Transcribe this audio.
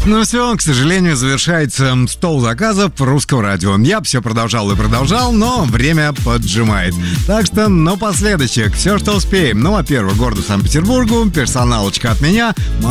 Ну все, к сожалению, завершается стол заказов русского радио. Я все продолжал и продолжал, но время поджимает. Так что напоследочек, все, что успеем. Ну, во-первых, городу Санкт-Петербургу, персоналочка от меня.